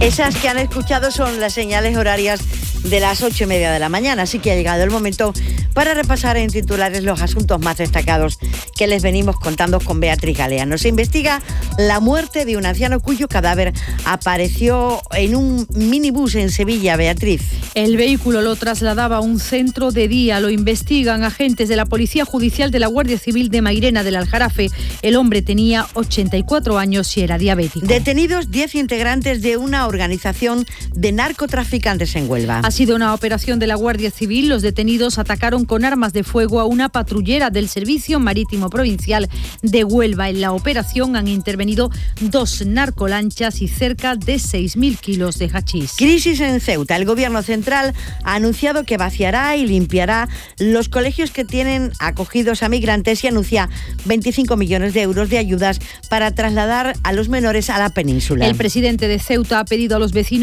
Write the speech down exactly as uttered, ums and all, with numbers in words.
Esas que han escuchado son las señales horarias de las ocho y media de la mañana, así que ha llegado el momento para repasar en titulares los asuntos más destacados que les venimos contando con Beatriz Galeano. Se investiga la muerte de un anciano cuyo cadáver apareció en un minibús en Sevilla. Beatriz. El vehículo lo trasladaba a un centro de día. Lo investigan agentes de la Policía Judicial de la Guardia Civil de Mairena del Aljarafe. El hombre tenía ochenta y cuatro años y era diabético. Detenidos diez integrantes de una organización de narcotraficantes en Huelva. Ha sido una operación de la Guardia Civil. Los detenidos atacaron con armas de fuego a una patrullera del Servicio Marítimo Provincial de Huelva. En la operación han intervenido dos narcolanchas y cerca de seis mil kilos de hachís. Crisis en Ceuta. El Gobierno central ha anunciado que vaciará y limpiará los colegios que tienen acogidos a migrantes y anuncia veinticinco millones de euros de ayudas para trasladar a los menores a la península. El presidente de Ceuta ha pedido a los vecinos